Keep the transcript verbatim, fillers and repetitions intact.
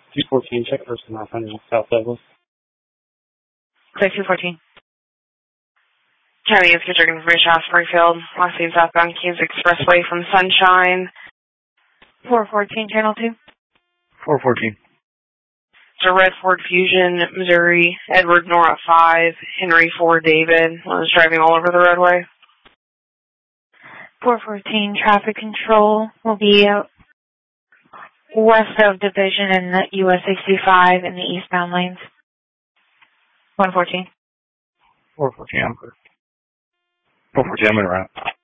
two fourteen, check first and half hundred South Douglas. Clear two fourteen. County is considering information off Springfield, last seen southbound Keyes Expressway from Sunshine. four fourteen, Channel two. four fourteen. It's a red Ford Fusion, Missouri, Edward Nora five, Henry four David, was driving all over the roadway. four fourteen, traffic control will be uh, west of Division and the U S sixty-five in the eastbound lanes. one fourteen. four fourteen, I'm clear. four fourteen, I'm in route.